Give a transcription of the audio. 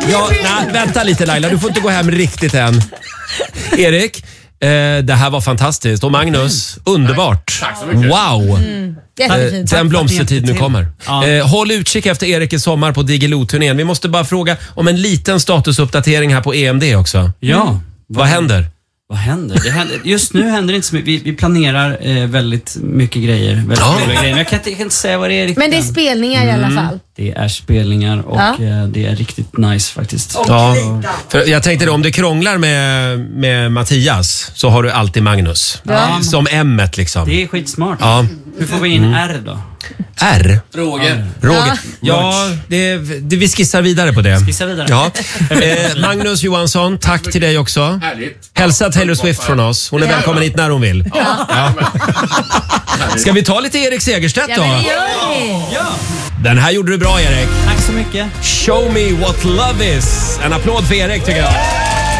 Ja, nej, vänta lite Laila, du får inte gå hem riktigt än. Erik, det här var fantastiskt. Och Magnus, underbart. Tack så mycket. Wow. Den blomstertid nu kommer. Ja. Håll utkik efter Erik i sommar på Diggiloo-turnén. Vi måste bara fråga om en liten statusuppdatering här på EMD också. Ja. Vad händer? Vad händer? Just nu händer det inte så mycket. Vi planerar väldigt mycket grejer. Väldigt roliga grejer. Men jag kan inte säga vad det är riktigt. Men det är spelningar i alla fall. Det är spelningar och det är riktigt nice faktiskt. Ja, för jag tänkte då, om det krånglar med Mattias så har du alltid Magnus. Som M-et liksom. Det är skitsmart. Ja. Hur får vi in R då? R? Roger. Ja, vi skissar vidare på det. Skissa vidare. Ja. Magnus Johansson, tack till dig också. Härligt. Hälsa Taylor Swift från oss. Hon är välkommen hit när hon vill. Ja. Ska vi ta lite Erik Segerstedt då? Ja, men det gör vi. Ja. Den här gjorde du bra, Erik. Tack så mycket. Show me what love is. En applåd för Erik tycker jag.